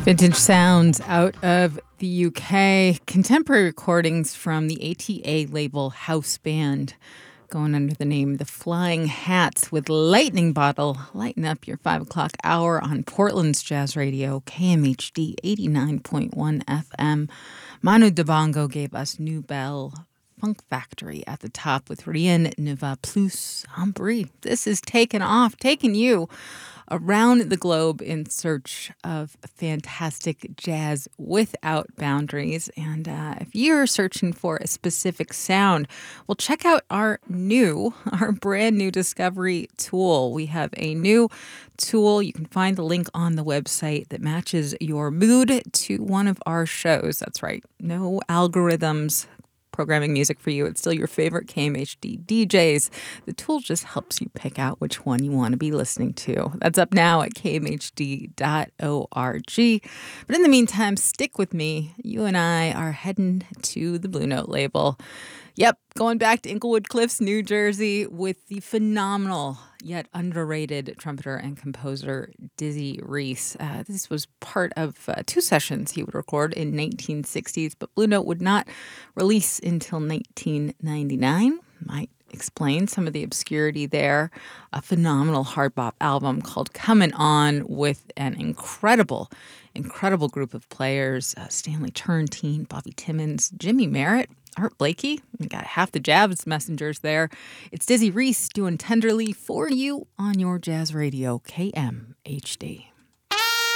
Vintage sounds out of the UK. Contemporary recordings from the ATA label House Band, going under the name The Flying Hats with Lightning Bottle. Lighten up your 5 o'clock hour on Portland's Jazz Radio, KMHD 89.1 FM. Manu Dibango gave us New Bell Funk Factory at the top with Rien ne va plus en bris. This is taking off, taking you around the globe in search of fantastic jazz without boundaries. And if you're searching for a specific sound, well, check out our brand new discovery tool. We have a new tool. You can find the link on the website that matches your mood to one of our shows. That's right. No algorithms programming music for you. It's still your favorite KMHD DJs. The tool just helps you pick out which one you want to be listening to. That's up now at kmhd.org. But in the meantime, stick with me. You and I are heading to the Blue Note label. Yep, going back to Inglewood Cliffs, New Jersey, with the phenomenal yet underrated trumpeter and composer Dizzy Reese. This was part of 2 sessions he would record in 1960s, but Blue Note would not release until 1999. Might explain some of the obscurity there. A phenomenal hard bop album called Comin' On with an incredible group of players. Stanley Turrentine, Bobby Timmons, Jimmy Merritt, Art Blakey. We got half the jazz messengers there. It's Dizzy Reese doing Tenderly for you on your Jazz Radio, KMHD.